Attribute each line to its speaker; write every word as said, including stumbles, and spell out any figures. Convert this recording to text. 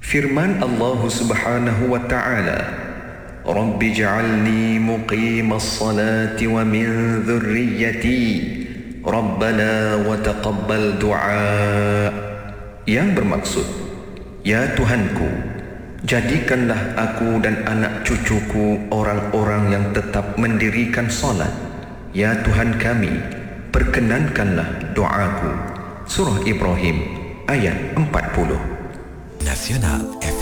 Speaker 1: Firman Allah Subhanahu wa taala, Rabbi ja'alni muqimas salati wa min dhurriyyati Rabbana wa taqabbal du'a. Yang bermaksud, ya Tuhanku, jadikanlah aku dan anak cucuku orang-orang yang tetap mendirikan solat. Ya Tuhan kami, perkenankanlah doaku. Surah Ibrahim ayat empat puluh.
Speaker 2: Nasional F M